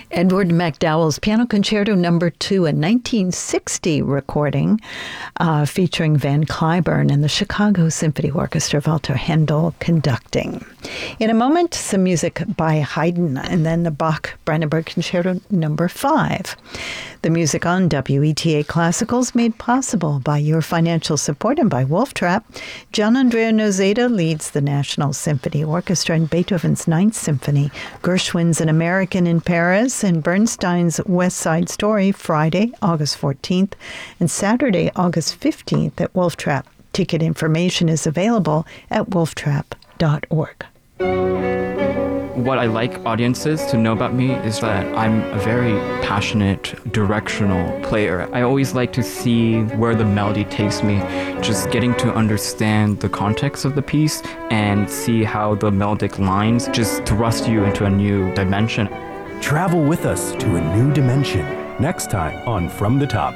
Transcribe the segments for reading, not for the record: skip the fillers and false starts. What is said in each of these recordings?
Edward MacDowell's Piano Concerto No. 2, a 1960 recording featuring Van Cliburn and the Chicago Symphony Orchestra, Walter Handel conducting. In a moment, some music by Haydn, and then the Bach-Brandenburg Concerto No. 5. The music on WETA Classicals made possible by your financial support and by Wolf Trap. Gian Andrea Nozeda leads the National Symphony Orchestra in Beethoven's Ninth Symphony, Gershwin's An American in Paris, and Bernstein's West Side Story, Friday, August 14th, and Saturday, August 15th at Wolf Trap. Ticket information is available at wolftrap.org. What I like audiences to know about me is that I'm a very passionate, directional player. I always like to see where the melody takes me, just getting to understand the context of the piece and see how the melodic lines just thrust you into a new dimension. Travel with us to a new dimension. Next time on From the Top.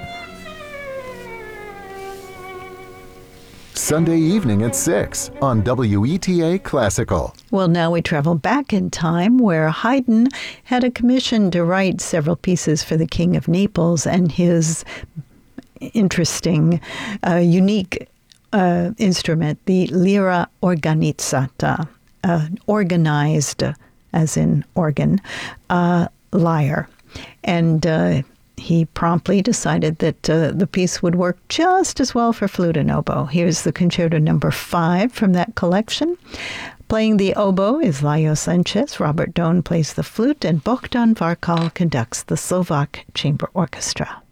Sunday evening at 6 on WETA Classical. Well, now we travel back in time where Haydn had a commission to write several pieces for the King of Naples and his interesting, unique instrument, the lira organizzata, organized, as in organ, lyre. And he promptly decided that the piece would work just as well for flute and oboe. Here's the Concerto No. 5 from that collection. Playing the oboe is Lajos Sanchez, Robert Doan plays the flute, and Bogdan Varkal conducts the Slovak Chamber Orchestra.